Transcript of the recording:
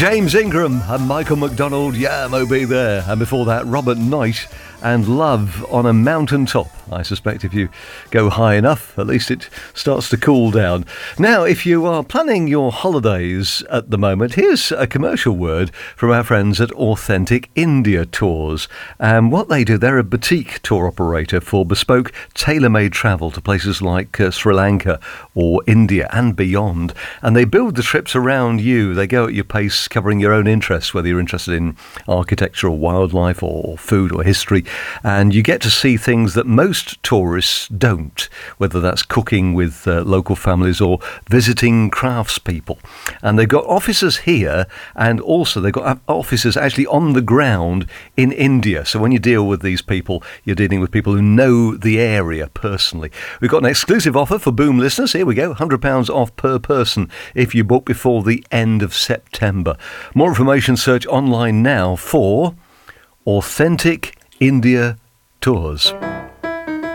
James Ingram and Michael McDonald, yeah, Moby there. And before that, Robert Knight and Love on a Mountaintop. I suspect if you go high enough, at least it starts to cool down. Now, if you are planning your holidays at the moment, here's a commercial word from our friends at Authentic India Tours. And what they do, they're a boutique tour operator for bespoke, tailor-made travel to places like Sri Lanka or India and beyond. And they build the trips around you. They go at your pace, covering your own interests, whether you're interested in architecture or wildlife or food or history. And you get to see things that most tourists don't, whether that's cooking with local families or visiting craftspeople. And they've got offices here, and also they've got offices actually on the ground in India. So when you deal with these people, you're dealing with people who know the area personally. We've got an exclusive offer for Boom listeners. Here we go, £100 off per person if you book before the end of September. More information, search online now for Authentic India Tours.